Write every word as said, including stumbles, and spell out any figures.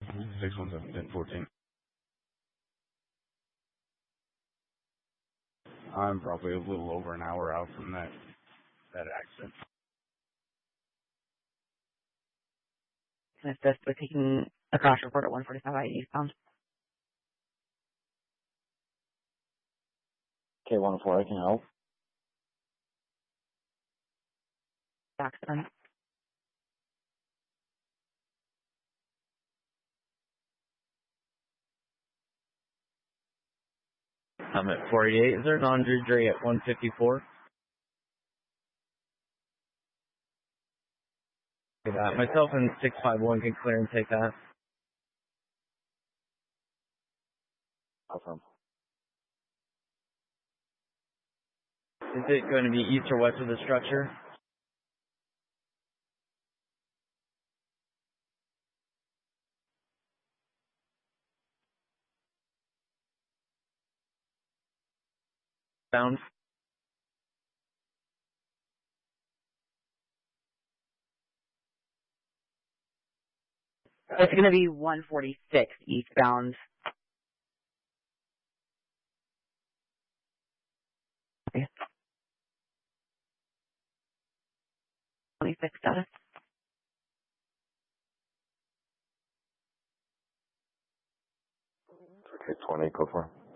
six one seven, ten fourteen. I'm probably a little over an hour out from that that accident. Can I assist with taking a crash report at one forty-five I eastbound? K one oh four, I can help. Accident. I'm at forty-eight. Is there an non-injury at one fifty-four? That. Myself and six five one can clear and take that. Confirm. Is it going to be east or west of the structure? Bound? It's going to be one forty-six eastbound. Okay. twenty-six status. Okay, twenty, go for it.